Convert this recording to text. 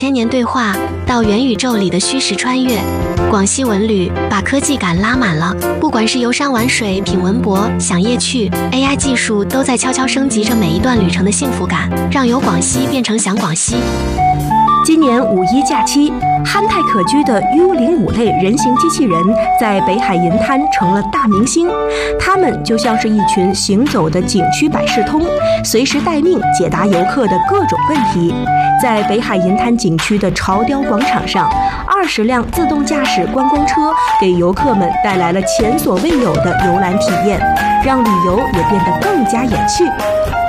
千年对话到元宇宙里的虚实穿越，广西文旅把科技感拉满了。不管是游山玩水、品文博、享夜趣 ，AI 技术都在悄悄升级着每一段旅程的幸福感，让游广西变成享广西。 今年五一假期，憨态可掬的U05类人形机器人在北海银滩成了大明星。它们就像是一群行走的景区百事通，随时待命解答游客的各种问题。在北海银滩景区的潮雕广场上，20辆自动驾驶观光车给游客们带来了前所未有的游览体验，让旅游也变得更加有趣。